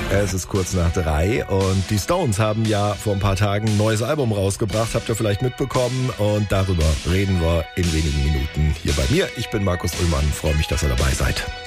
Es ist kurz nach 3 und die Stones haben ja vor ein paar Tagen ein neues Album rausgebracht, habt ihr vielleicht mitbekommen, und darüber reden wir in wenigen Minuten hier bei mir. Ich bin Markus Ullmann, freue mich, dass ihr dabei seid.